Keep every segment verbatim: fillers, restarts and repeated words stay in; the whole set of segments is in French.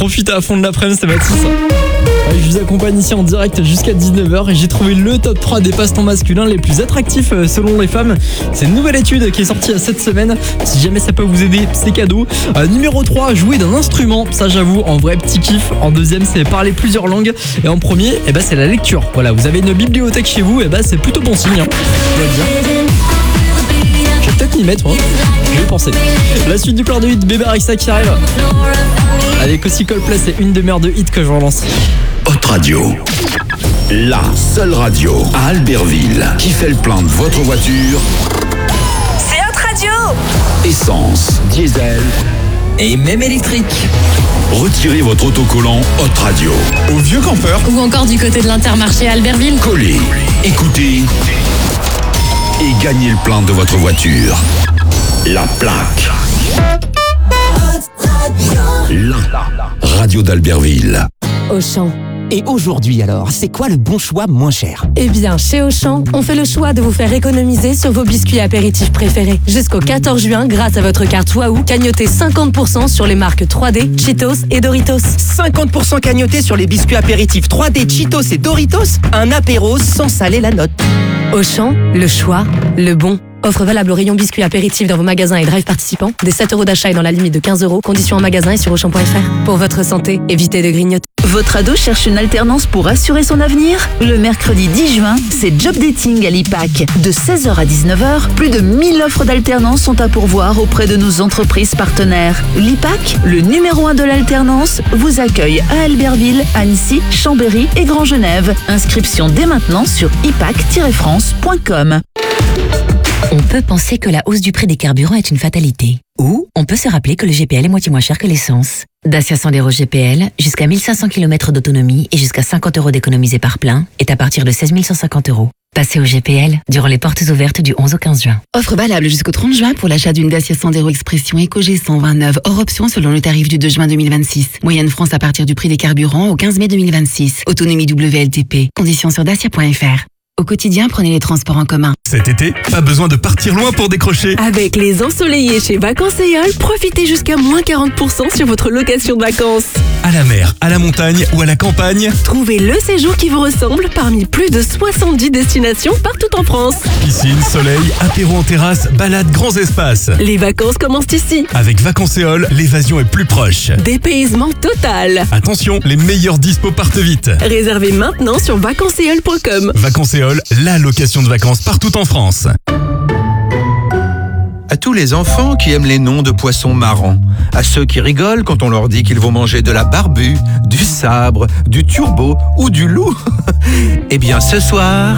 Profitez à fond de l'après-midi, c'est Mathis. Je vous accompagne ici en direct jusqu'à dix-neuf heures et j'ai trouvé le top trois des passe-temps masculins les plus attractifs selon les femmes. C'est une nouvelle étude qui est sortie cette semaine. Si jamais ça peut vous aider, c'est cadeau. Euh, numéro trois, jouer d'un instrument. Ça, j'avoue, en vrai, petit kiff. En deuxième, c'est parler plusieurs langues. Et en premier, eh ben, c'est la lecture. Voilà, vous avez une bibliothèque chez vous, et eh ben, c'est plutôt bon signe. Hein. Je dois le dire. Je vais peut-être m'y mettre, hein. Je vais penser. La suite du plan de hit, Bébé Rexa qui arrive. Avec aussi Coldplay, c'est une demeure de hit que je relance. Hot Radio, la seule radio à Albertville qui fait le plein de votre voiture. C'est Hot Radio. Essence, diesel et même électrique. Retirez votre autocollant Hot Radio au vieux campeur ou encore du côté de l'Intermarché à Albertville. Collez, écoutez et gagnez le plein de votre voiture. La plaque. La radio d'Albertville. Auchan. Et aujourd'hui alors, c'est quoi le bon choix moins cher? Eh bien, chez Auchan, on fait le choix de vous faire économiser sur vos biscuits apéritifs préférés. Jusqu'au quatorze juin, grâce à votre carte Wahoo, cagnotez cinquante pour cent sur les marques trois D, Cheetos et Doritos. cinquante pour cent cagnoté sur les biscuits apéritifs trois D, Cheetos et Doritos. Un apéro sans saler la note. Auchan, le choix, le bon. Offre valable au rayon biscuits apéritifs dans vos magasins et drive participants. Des sept euros d'achat et dans la limite de quinze euros. Conditions en magasin et sur auchan point f r. Pour votre santé, évitez de grignoter. Votre ado cherche une alternance pour assurer son avenir? Le mercredi dix juin, c'est Job Dating à l'I P A C. De seize heures à dix-neuf heures, plus de mille offres d'alternance sont à pourvoir auprès de nos entreprises partenaires. L'I P A C, le numéro un de l'alternance, vous accueille à Albertville, Annecy, Chambéry et Grand Genève. Inscription dès maintenant sur i p a c tiret france point com. On peut penser que la hausse du prix des carburants est une fatalité. Ou on peut se rappeler que le G P L est moitié moins cher que l'essence. Dacia Sandero G P L, jusqu'à mille cinq cents kilomètres d'autonomie et jusqu'à cinquante euros d'économisés par plein, est à partir de seize mille cent cinquante euros. Passez au G P L durant les portes ouvertes du onze au quinze juin. Offre valable jusqu'au trente juin pour l'achat d'une Dacia Sandero Expression EcoG cent vingt-neuf, hors option selon le tarif du deux juin deux mille vingt-six. Moyenne France à partir du prix des carburants au quinze mai deux mille vingt-six. Autonomie W L T P. Conditions sur dacia point f r. Au quotidien, prenez les transports en commun. Cet été, pas besoin de partir loin pour décrocher. Avec les ensoleillés chez Vacances Eole, profitez jusqu'à moins quarante pour cent sur votre location de vacances. À la mer, à la montagne ou à la campagne, trouvez le séjour qui vous ressemble parmi plus de soixante-dix destinations partout en France. Piscine, soleil, apéro en terrasse, balade, grands espaces. Les vacances commencent ici. Avec Vacances Eole, l'évasion est plus proche. Dépaysement total. Attention, les meilleurs dispos partent vite. Réservez maintenant sur vacances eole point com. Vacances Eole, la location de vacances partout en France. À tous les enfants qui aiment les noms de poissons marrants, à ceux qui rigolent quand on leur dit qu'ils vont manger de la barbue, du sabre, du turbo ou du loup, eh bien ce soir,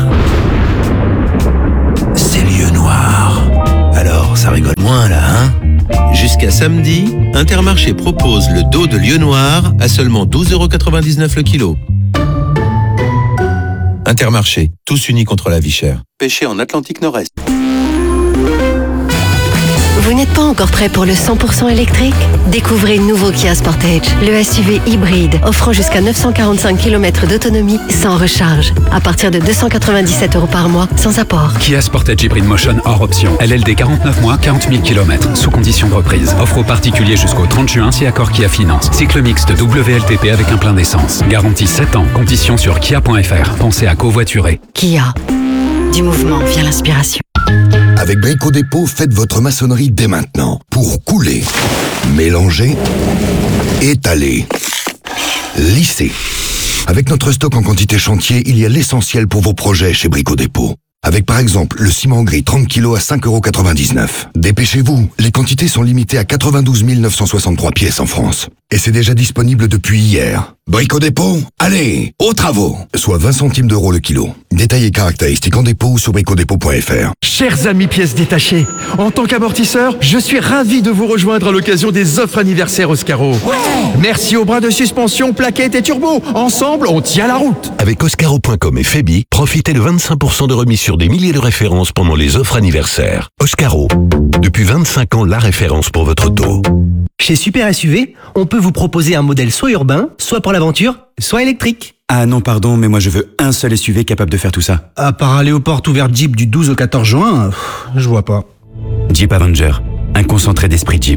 c'est lieu noir. Alors ça rigole moins là, hein? Jusqu'à samedi, Intermarché propose le dos de lieu noir à seulement douze euros quatre-vingt-dix-neuf le kilo. Intermarché, tous unis contre la vie chère. Pêché en Atlantique Nord-Est. Vous n'êtes pas encore prêt pour le cent pour cent électrique? Découvrez le nouveau Kia Sportage, le S U V hybride, offrant jusqu'à neuf cent quarante-cinq kilomètres d'autonomie sans recharge, à partir de deux cent quatre-vingt-dix-sept euros par mois, sans apport. Kia Sportage Hybrid Motion hors option. L L D quarante-neuf mois, quarante mille kilomètres, sous condition de reprise. Offre aux particuliers jusqu'au trente juin si accord Kia Finance. Cycle mixte W L T P avec un plein d'essence. Garantie sept ans. Conditions sur kia point f r. Pensez à covoiturer. Kia. Du mouvement via l'inspiration. Avec Brico Dépôt, faites votre maçonnerie dès maintenant. Pour couler, mélanger, étaler, lisser. Avec notre stock en quantité chantier, il y a l'essentiel pour vos projets chez Brico Dépôt. Avec par exemple le ciment gris trente kilos à cinq euros quatre-vingt-dix-neuf. Dépêchez-vous, les quantités sont limitées à quatre-vingt-douze mille neuf cent soixante-trois pièces en France. Et c'est déjà disponible depuis hier. Brico Dépôt, allez, aux travaux. Soit vingt centimes d'euros le kilo. Détails et caractéristiques en dépôt ou sur brico dépôt point f r. Chers amis pièces détachées, en tant qu'amortisseur, je suis ravi de vous rejoindre à l'occasion des offres anniversaires Oscaro. Ouais. Merci aux bras de suspension, plaquettes et turbo. Ensemble, on tient la route. Avec Oscaro point com et Febi, profitez de vingt-cinq pour cent de remise sur des milliers de références pendant les offres anniversaires. Oscaro, depuis vingt-cinq ans, la référence pour votre auto. Chez Super S U V, on peut vous proposer un modèle soit urbain, soit pour l'aventure, soit électrique. Ah non, pardon, mais moi je veux un seul S U V capable de faire tout ça. À part aller aux portes ouvertes Jeep du douze au quatorze juin, pff, je vois pas. Jeep Avenger, un concentré d'esprit Jeep.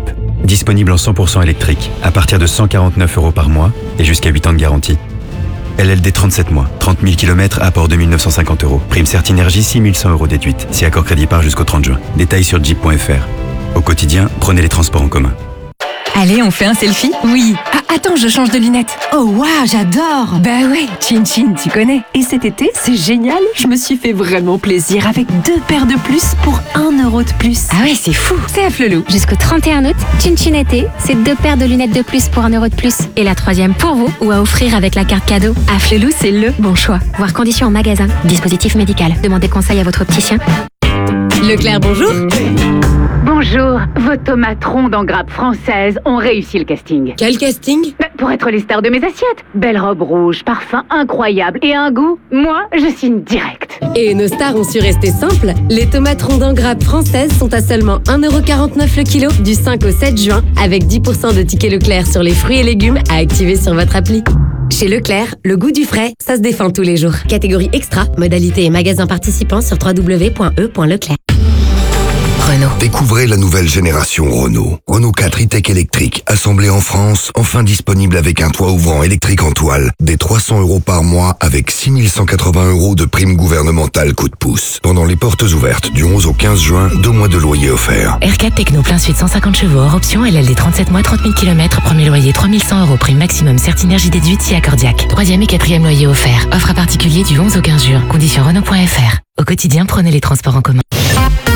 disponible en cent pour cent électrique, à partir de cent quarante-neuf euros par mois et jusqu'à huit ans de garantie. L L D trente-sept mois, trente mille kilomètres, apport deux mille neuf cent cinquante euros. Prime Certinergie six mille cent euros déduite, si accord crédit par jusqu'au trente juin. Détails sur jeep point f r. Au quotidien, prenez les transports en commun. Allez, on fait un selfie? Oui. Ah, attends, je change de lunettes. Oh waouh, j'adore. Bah ouais, Chin Chin, tu connais. Et cet été, c'est génial. Je me suis fait vraiment plaisir avec deux paires de plus pour un euro de plus. Ah ouais, c'est fou. C'est à Flelou. Jusqu'au trente et un août, Chin Chin été, c'est deux paires de lunettes de plus pour un euro de plus. Et la troisième pour vous ou à offrir avec la carte cadeau. À Flelou, c'est le bon choix. Voir conditions en magasin. Dispositif médical. Demandez conseil à votre opticien. Leclerc, bonjour. Bonjour, vos tomates rondes en grappe française ont réussi le casting. Quel casting? Bah, pour être les stars de mes assiettes. Belle robe rouge, parfum incroyable et un goût, moi, je signe direct. Et nos stars ont su rester simples. Les tomates rondes en grappe françaises sont à seulement un euro quarante-neuf le kilo du cinq au sept juin, avec dix pour cent de tickets Leclerc sur les fruits et légumes à activer sur votre appli. Chez Leclerc, le goût du frais, ça se défend tous les jours. Catégorie extra, modalité et magasin participants sur w w w point e point leclerc. Renault. Découvrez la nouvelle génération Renault. Renault quatre e-tech électrique, assemblé en France, enfin disponible avec un toit ouvrant électrique en toile, des trois cents euros par mois avec six mille cent quatre-vingts euros de prime gouvernementale coup de pouce. Pendant les portes ouvertes du onze au quinze juin, deux mois de loyer offerts. R quatre Techno plein suite cent cinquante chevaux hors option, L L D trente-sept mois, trente mille kilomètres, premier loyer trois mille cent euros, prime maximum Certinergie déduite si accordiaque. Troisième et quatrième loyer offert. Offre à particulier du onze au quinze juin. Conditions Renault point f r. Au quotidien, prenez les transports en commun.